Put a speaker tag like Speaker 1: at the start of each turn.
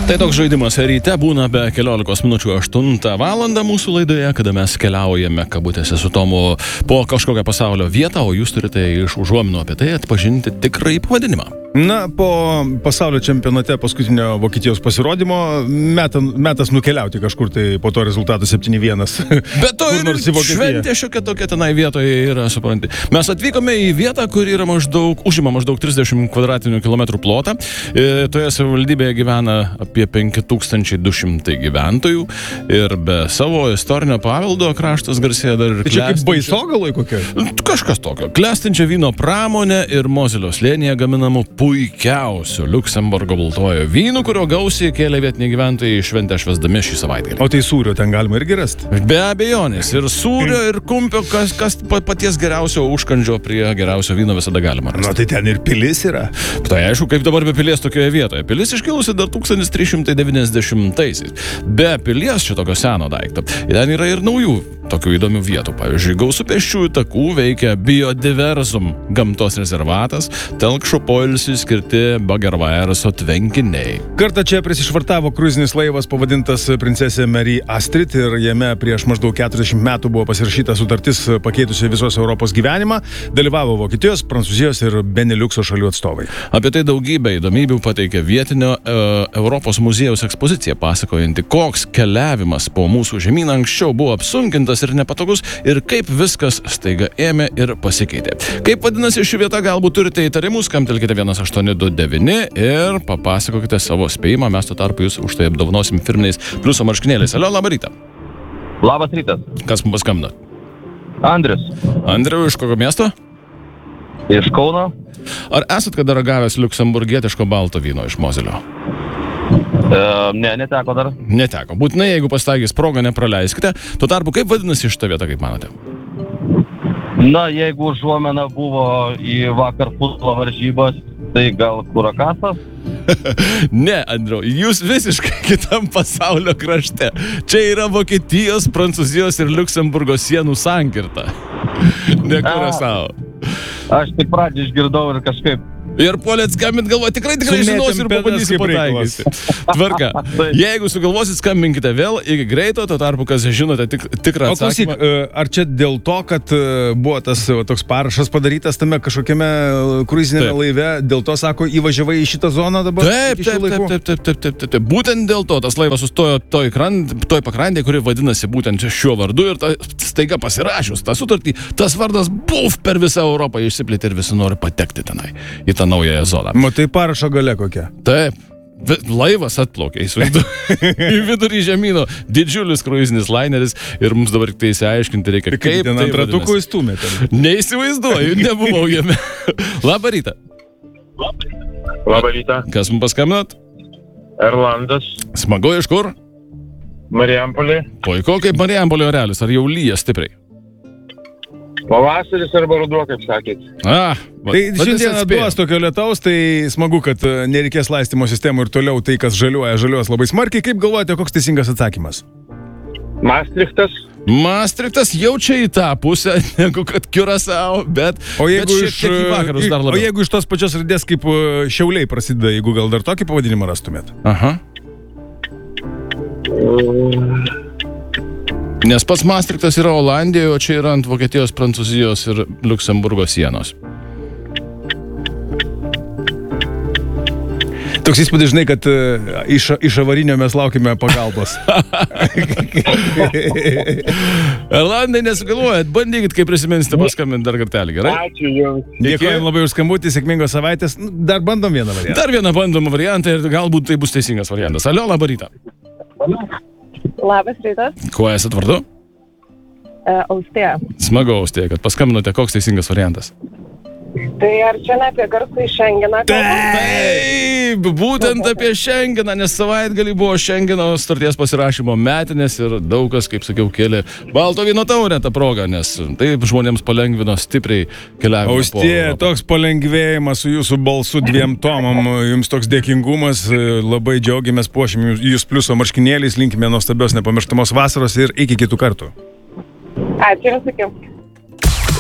Speaker 1: Tai toks žaidimas ryte būna be 15 minučių 8 valandą mūsų laidoje, kada mes keliaujame kabutėse su Tomu po kažkokią pasaulio vietą, o jūs turite iš užuominų apie tai atpažinti tikrai pavadinimą.
Speaker 2: Na, po pasaulio čempionate paskutinio Vokietijos pasirodymo metas nukeliauti kažkur, tai po to rezultatų 7-1.
Speaker 1: Bet to ir šventė šiokia tokia tenai vietoje yra, supranti. Mes atvykome į vietą, kur yra užima maždaug 30 kvadratinių kilometrų plotą. Toje savivaldybėje gyvena apie 5200 gyventojų ir be savo istorinio paveldo kraštas garsėja dar ir
Speaker 2: čia kaip Baisogaloj kokia?
Speaker 1: Kažkas tokio. Klestinčia vyno pramonė ir Mozelio slėnyje gaminamų puikiausių Liuksemburgo baltojo vynų, kurio gausiai kėlė vietiniai gyventojai šventę švęsdami šį savaitgalį.
Speaker 2: O tai sūrio ten galima irgi rasti?
Speaker 1: Be abejonės. Ir sūrio, ir kumpio, kas paties geriausio užkandžio prie geriausio vyno visada galima rasti.
Speaker 2: Na, tai ten ir pilis yra.
Speaker 1: Tai aišku, kaip dabar be pilies tokioje vietoje. Pilis iškilusi dar 1390-aisiais. Be pilies šitokio seno daikto. Ten yra ir naujų tokių įdomių vietų. Pavyzdžiui, gausų pėsčiųjų takų veikia Biodiversum gamtos rezervatas, Telkšo poilsiui skirti Bagervaerso tvenkiniai.
Speaker 2: Kartą čia prisišvartavo kruizinis laivas pavadintas princesė Mary Astrid ir jame prieš maždaug 40 metų buvo pasirašyta sutartis pakeitusi visos Europos gyvenimą. Dalyvavo Vokietijos, Prancūzijos ir Beneliukso šalių atstovai.
Speaker 1: Apie tai daugybę įdomybių pateikė vietinio Europos muziejaus ekspozicija, pasakojanti, koks keliavimas po mūsų žemyną anksčiau buvo apsunkintas ir nepatogus ir kaip viskas staiga ėmė ir pasikeitė. Kaip vadinasi ši vieta, galbūt turite įtarimus, skambtelkite 1829 ir papasakokite savo spėjimą, mes tuo tarpu jūs už tai apdovanosim firminiais pliuso marškinėliais. Alio, labą rytą.
Speaker 3: Labas rytas.
Speaker 1: Kas mums paskambino?
Speaker 3: Andrius.
Speaker 1: Andriu, iš kokio miesto?
Speaker 3: Iš Kauno.
Speaker 1: Ar esat kada ragavęs liuksemburgietiško balto vyno iš Mozelio?
Speaker 3: Ne, neteko dar.
Speaker 1: Neteko. Būtinai, jeigu pasitaikys progą, nepraleiskite. Tuo tarpu, kaip vadinasi šitą vietą, kaip manote?
Speaker 3: Na, jeigu užuomena buvo į vakar futbolo varžybas, tai gal Kurakasas?
Speaker 1: Ne, Andriau, jūs visiškai kitam pasaulio krašte. Čia yra Vokietijos, Prancūzijos ir Liuksemburgo sienų sankirta. Ne Kurasao.
Speaker 3: Aš tik pradžią išgirdau ir kažkaip.
Speaker 1: Ir puolėt skambint, galvoja, tikrai žinos ir pabandysiu pataikyti. Tvarka. Jeigu sugalvosit, skambinkite vėl iki greito, tuo tarpu, kas žinote tikrą atsakymą.
Speaker 2: O klausyk, ar čia dėl to, kad buvo tas toks parašas padarytas tame kažkokiame kruizinėme laive, dėl to, sako, įvažiavai į šitą zoną dabar?
Speaker 1: Taip. Būtent dėl to tas laivas sustojo toj pakrantėje, kuri vadinasi būtent šiuo vardu ir staiga pasirašius tą sutartį, tas vardas per visą Europą išsiplėtė ir visi nori patekti tenai į tą naująją zoną.
Speaker 2: Matai parašo gale kokia?
Speaker 1: Taip. Laivas atplaukė į vidurį žemyno, didžiulis kruizinis laineris ir mums dabar tik tai įsiaiškinti reikia, kaip
Speaker 2: ten ant ratukų įstūmėte.
Speaker 1: Neįsivaizduoju, nebuvau jame. Labą rytą.
Speaker 4: Labą rytą.
Speaker 1: Kas mums paskambinot?
Speaker 4: Erlandas.
Speaker 1: Smagu, iš kur?
Speaker 4: Marijampolė.
Speaker 1: Puiku, kaip Marijampolė orelis, ar jau lyja stipriai?
Speaker 4: Pavasaris arba ruduo, kaip sakėt.
Speaker 2: Tai šiandieną duos tokio lietaus, tai smagu, kad nereikės laistymo sistemų ir toliau tai, kas žaliuos labai smarkiai. Kaip galvojate, koks teisingas atsakymas?
Speaker 4: Maastrichtas.
Speaker 1: Maastrichtas jau čia į tą pusę, negu kad Kurasao, bet šiek tiek į vakarus dar labiau.
Speaker 2: O jeigu iš tos pačios raidės kaip Šiauliai prasideda, jeigu gal dar tokį pavadinimą rastumėt?
Speaker 1: Aha. Nes pats Maastrichtas yra Olandijoje, o čia yra ant Vokietijos, Prancūzijos ir Liuksemburgo sienos.
Speaker 2: Toks įspūdis, žinai, kad iš avarinio mes laukime pagalbos.
Speaker 1: Erlandai, nesugalvojat, bandykit, kaip prisiminsite, paskambinti dar kartelį, gerai?
Speaker 4: Ačiū jums.
Speaker 2: Dėkojame labai už skambutį, sėkmingos savaitės. Dar bandom vieną variantą.
Speaker 1: Dar vieną bandomą variantą ir galbūt tai bus teisingas variantas. Alio, labą rytą.
Speaker 5: Labas rytas.
Speaker 1: Kuo esat vardu?
Speaker 5: Austėja.
Speaker 1: Smagu, Austėja, kad paskambinote, koks teisingas variantas.
Speaker 5: Tai ar čia ne apie garsų į Šengeną?
Speaker 1: Taip, būtent apie Šengeną, nes savaitgalį buvo Šengeno sutarties pasirašymo metinės ir daug kas, kaip sakiau, kėlė balto vyno taurę tą progą, nes taip žmonėms palengvino stipriai keliavimą.
Speaker 2: Austėja, toks palengvėjimas su jūsų balsu 2 tomam, jums toks dėkingumas, labai džiaugiamės, puošim jūs pliuso marškinėliais, linkime nuostabios nepamirštamos vasaros ir iki kitų kartų.
Speaker 5: Ačiū, sakiau.